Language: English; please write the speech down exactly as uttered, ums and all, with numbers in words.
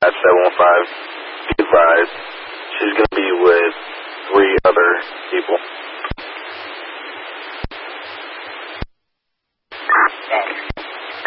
at seven one five. Be advised, she's going to be with three other people.